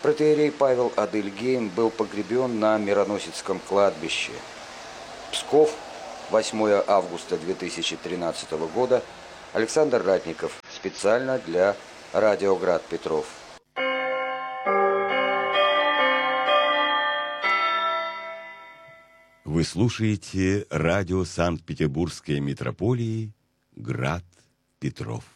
Протоиерей Павел Адельгейм был погребен на Мироносецком кладбище. Псков, 8 августа 2013 года. Александр Ратников. Специально для Радио Град Петров. Вы слушаете радио Санкт-Петербургской митрополии Град Петров.